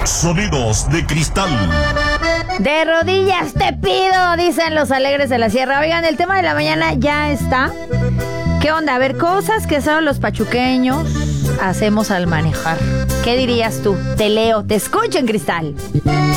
Sonidos de cristal. De rodillas te pido, dicen los alegres de la sierra. Oigan, el tema de la mañana ya está. ¿Qué onda? A ver, cosas que solo los pachuqueños hacemos al manejar. ¿Qué dirías tú? Te leo, te escucho en cristal.